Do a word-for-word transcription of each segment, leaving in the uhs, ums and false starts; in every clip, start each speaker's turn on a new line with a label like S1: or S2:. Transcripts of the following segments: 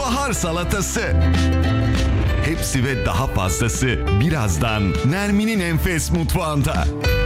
S1: bahar salatası. Hepsi ve daha fazlası birazdan Nermin'in Enfes Mutfağı'nda.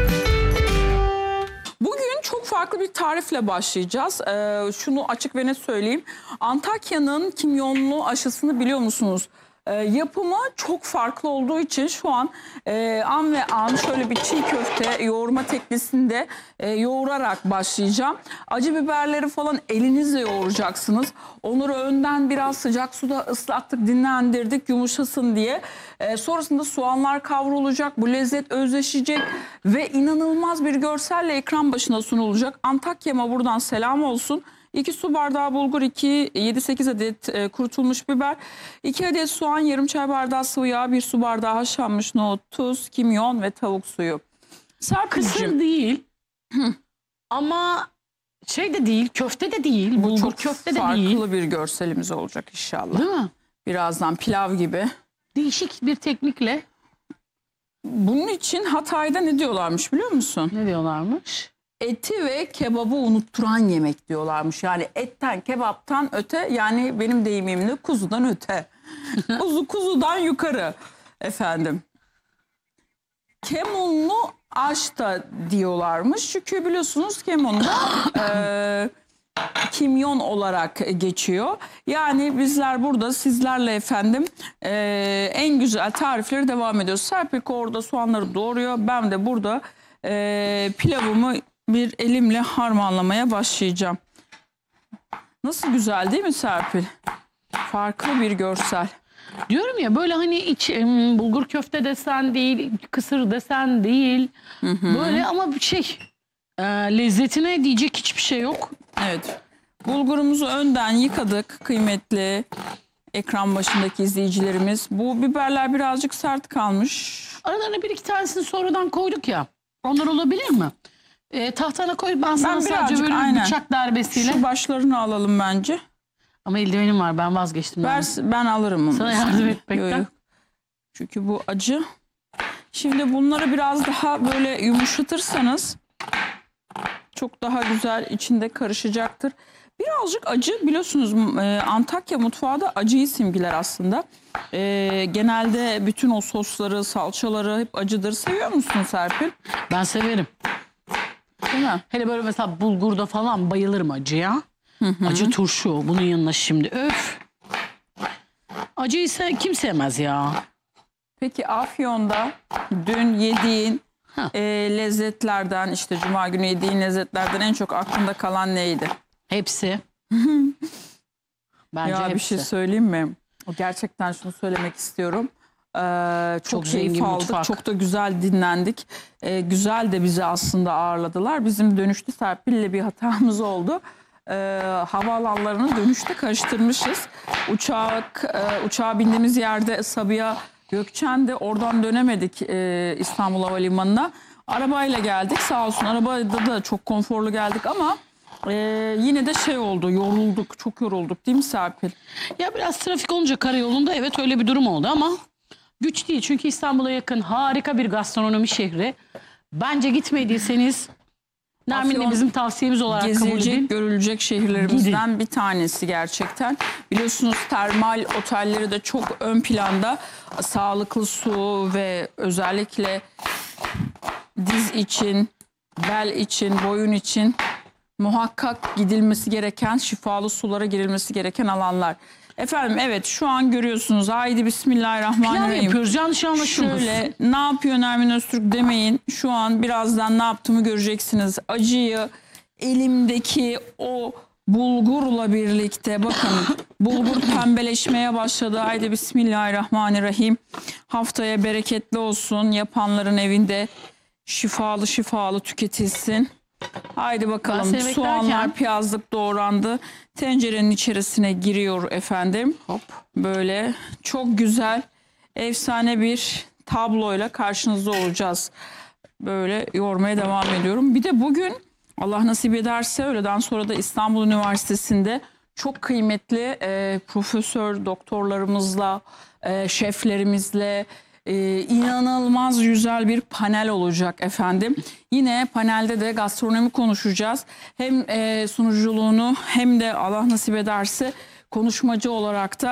S2: Bugün çok farklı bir tarifle başlayacağız. Ee, şunu açık ve net söyleyeyim. Antakya'nın kimyonlu aşısını biliyor musunuz? Ee, yapımı çok farklı olduğu için şu an e, an ve an şöyle bir çiğ köfte yoğurma teknisinde e, yoğurarak başlayacağım. Acı biberleri falan elinizle yoğuracaksınız. Onları önden biraz sıcak suda ıslattık, dinlendirdik yumuşasın diye. E, sonrasında soğanlar kavrulacak, bu lezzet özleşecek ve inanılmaz bir görselle ekran başına sunulacak. Antakya'ma buradan selam olsun. iki su bardağı bulgur, iki yedi sekiz adet e, kurutulmuş biber, iki adet soğan, yarım çay bardağı sıvı yağ, bir su bardağı haşlanmış nohut, tuz, kimyon ve tavuk suyu.
S3: Kısır değil. Ama şey de değil, köfte de değil,
S2: Bu
S3: bulgur
S2: çok
S3: köfte de
S2: farklı
S3: değil.
S2: bir görselimiz olacak inşallah.
S3: Değil mi?
S2: Birazdan pilav gibi.
S3: Değişik bir teknikle.
S2: Bunun için Hatay'da ne diyorlarmış biliyor musun?
S3: Ne diyorlarmış?
S2: Eti ve kebabı unutturan yemek diyorlarmış. Yani etten, kebaptan öte, yani benim deyimimle kuzudan öte. Kuzu kuzudan yukarı efendim. Kemonlu aş da diyorlarmış. Çünkü biliyorsunuz kemonda e, kimyon olarak geçiyor. Yani bizler burada sizlerle efendim e, en güzel tarifleri devam ediyoruz. Serpil orada soğanları doğruyor. Ben de burada e, pilavımı bir elimle harmanlamaya başlayacağım. Nasıl güzel değil mi Serpil? Farklı bir görsel.
S3: Diyorum ya, böyle hani iç em, bulgur köfte desen değil, kısır desen değil. Hı hı. Böyle ama bir şey e, lezzetine diyecek hiçbir şey yok.
S2: Evet. Bulgurumuzu önden yıkadık kıymetli ekran başındaki izleyicilerimiz. Bu biberler birazcık sert kalmış.
S3: Aralarına bir iki tanesini sonradan koyduk ya. Onlar olabilir mi? E, tahtana koy, ben sana
S2: Ben
S3: sadece
S2: birazcık,
S3: böyle
S2: aynen,
S3: bıçak darbesiyle.
S2: Şu başlarını alalım bence.
S3: Ama eldivenim var, ben vazgeçtim.
S2: Ver,
S3: yani.
S2: ben alırım onu.
S3: Sana yardım etmekten.
S2: Yok, yok. Çünkü bu acı. Şimdi bunları biraz daha böyle yumuşatırsanız çok daha güzel içinde karışacaktır. Birazcık acı, biliyorsunuz e, Antakya mutfağı da acıyı simgeler aslında. E, genelde bütün o sosları, salçaları hep acıdır. Seviyor musun Serpil?
S3: Ben severim.
S2: Değil mi?
S3: Hele böyle mesela bulgurda falan bayılırım acıya. Hı hı. Acı turşu bunun yanına şimdi öf. Acı ise kim sevmez ya.
S2: Peki Afyon'da dün yediğin e, lezzetlerden, işte cuma günü yediğin lezzetlerden en çok aklında kalan neydi?
S3: Hepsi. Bence
S2: Ya
S3: hepsi.
S2: bir şey söyleyeyim mi? Gerçekten şunu söylemek istiyorum. Ee, çok,
S3: Çok
S2: keyif
S3: zengin
S2: aldık.
S3: mutfak.
S2: Çok da güzel dinlendik. Ee, güzel de bizi aslında ağırladılar. Bizim dönüşte Serpil'le bir hatamız oldu. Ee, havaalanlarını dönüşte karıştırmışız. Uçak, e, uçağa bindiğimiz yerde Sabiha Gökçen'de, oradan dönemedik e, İstanbul Havalimanı'na. Arabayla geldik, sağ olsun. Arabada da çok konforlu geldik ama e, yine de şey oldu, yorulduk. Çok yorulduk değil mi Serpil?
S3: Ya biraz trafik olunca karayolunda evet öyle bir durum oldu ama güç değil. Çünkü İstanbul'a yakın harika bir gastronomi şehri. Bence gitmediyseniz Nermin'le
S2: Afyon
S3: bizim tavsiyemiz olarak kabul
S2: gezilecek,
S3: edin.
S2: görülecek şehirlerimizden bir tanesi gerçekten. Biliyorsunuz termal otelleri de çok ön planda. Sağlıklı su ve özellikle diz için, bel için, boyun için muhakkak gidilmesi gereken, şifalı sulara girilmesi gereken alanlar. Efendim evet, şu an görüyorsunuz. Haydi bismillahirrahmanirrahim.
S3: Plan yapıyoruz, yanlış anlaşılmasın.
S2: Şöyle, ne yapıyor Nermin Öztürk demeyin. Şu an birazdan ne yaptığımı göreceksiniz. Acıyı elimdeki o bulgurla birlikte, bakın bulgur pembeleşmeye başladı. Haydi bismillahirrahmanirrahim. Haftaya bereketli olsun. Yapanların evinde şifalı şifalı tüketilsin. Haydi bakalım, soğanlar, piyazlık doğrandı. Tencerenin içerisine giriyor efendim. Hop, böyle çok güzel, efsane bir tabloyla karşınızda olacağız. Böyle yoğurmaya devam ediyorum. Bir de bugün Allah nasip ederse öğleden sonra da İstanbul Üniversitesi'nde çok kıymetli e, profesör doktorlarımızla, e, şeflerimizle e, inanılmaz güzel bir panel olacak efendim. Yine panelde de gastronomi konuşacağız. Hem e, sunuculuğunu hem de Allah nasip ederse konuşmacı olarak da